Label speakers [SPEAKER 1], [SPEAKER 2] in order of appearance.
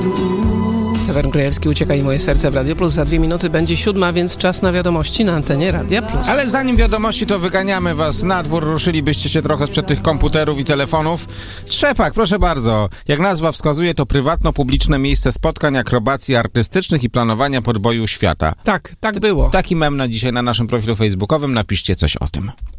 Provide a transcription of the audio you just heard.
[SPEAKER 1] Severn Grajewski, Uciekaj moje serce w Radio Plus. Za 2 minuty będzie 7, więc czas na wiadomości na antenie Radia Plus.
[SPEAKER 2] Ale zanim wiadomości, to wyganiamy was na dwór. Ruszylibyście się trochę sprzed tych komputerów i telefonów. Trzepak, proszę bardzo. Jak nazwa wskazuje, to prywatno-publiczne miejsce spotkań, akrobacji artystycznych i planowania podboju świata.
[SPEAKER 1] Tak było.
[SPEAKER 2] Taki mem na dzisiaj na naszym profilu facebookowym. Napiszcie coś o tym.